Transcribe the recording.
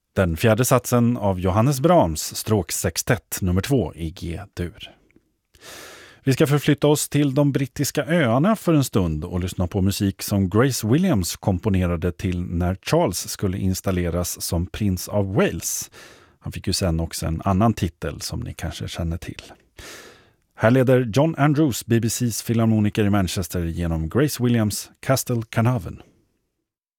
Den fjärde satsen av Johannes Brahms stråksextett nummer 2 i G-dur. Vi ska förflytta oss till de brittiska öarna för en stund och lyssna på musik som Grace Williams komponerade till när Charles skulle installeras som prins av Wales. Han fick ju sen också en annan titel som ni kanske känner till. Här leder John Andrews, BBCs filharmoniker i Manchester, genom Grace Williams' Castle Carnarvon.